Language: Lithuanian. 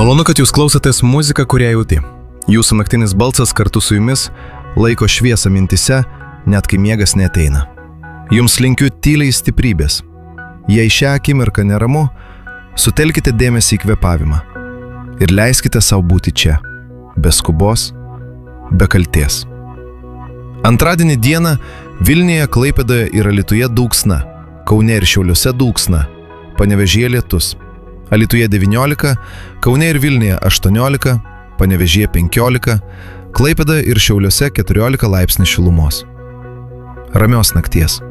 Malonu, kad jūs klausotės muziką, kurią jauti. Jūsų naktinis balsas kartu su jumis laiko šviesą mintise, net kai miegas neateina. Jums linkiu tyliai stiprybės. Jei šią akimirką neramu, sutelkite dėmesį į kvėpavimą ir leiskite savo būti čia, be skubos, be kaltės. Antradienį dieną Vilniuje, Klaipėdoje ir Alytuje dulksna, Kaune ir Šiauliuose dulksna, Panevėžyje lietus. Alytuje 19, Kaune ir Vilniuje 18, Panevėžyje 15, Klaipėdoje ir Šiauliuose 14 laipsnių šilumos. Ramios nakties.